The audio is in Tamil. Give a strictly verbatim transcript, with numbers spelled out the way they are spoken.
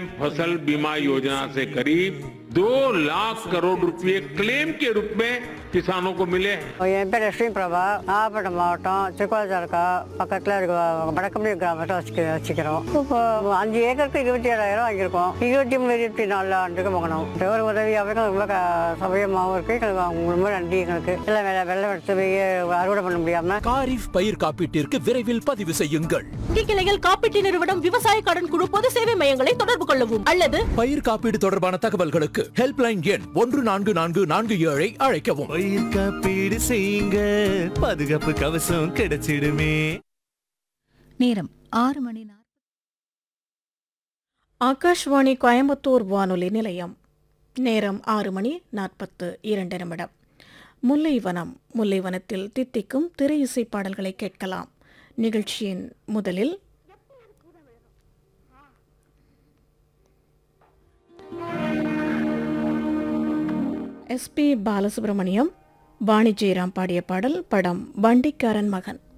फसल बीमा योजना से करीब दो लाख करोड़ रुपए क्लेम के रूप में किसानों को मिले हैं। என் பேர் லட்சுமி பிரபா, நாகப்பட்டினம் மாவட்டம் திருக்கோளத்தாலுக்கா இருக்கா பக்கத்தில் இருக்க வடக்கம்பி கிராமத்தை வச்சுக்க வச்சுக்கிறோம். இப்போ அஞ்சு ஏக்கருக்கு இருபத்தி ஏழாயிரம் வாங்கியிருக்கோம். இருபத்தி மூணு இருபத்தி நாலு ஆண்டுக்கு வாங்கணும். ஒரு உதவியாகவும் ரொம்ப சௌகரியமாகவும் இருக்கு. எங்களுக்கு அவங்க ரொம்ப நன்றி. எங்களுக்கு எல்லாம் வெள்ள வெள்ளம் எடுத்து போய் அறுவடை பண்ண முடியாம காரிஃப் பயிர் காப்பீட்டிற்கு விரைவில் பதிவு செய்யுங்கள். கிளைகள் காப்பீட்டு நிறுவனம் விவசாய கடன் குழு பொது சேவை மையங்களை தொடர்பு கொள்ளவும் அல்லது பயிர் காப்பீடு தொடர்பான தகவல்களுக்கு ஹெல்ப்லைன் எண் ஒன்று நான்கு நான்கு நான்கு ஏழை அழைக்கவும். பயிர் காப்பீடு செய்யுங்க, பாதுகாப்பு கவசம் கிடைச்சிடுமே. நேரம் ஆறு மணி நாற்பது. ஆகாஷ்வாணி கோயம்புத்தூர் வானொலி நிலையம். நேரம் ஆறு மணி நாற்பத்து இரண்டு நிமிடம். முல்லைவனம். முல்லைவனத்தில் தித்திக்கும் திரை இசை பாடல்களை கேட்கலாம். நிகழ்ச்சியின் முதலில் எஸ் பி பாலசுப்ரமணியம், வாணி ஜெயராம் பாடிய பாடல். படம் வண்டிக்காரன் மகன்.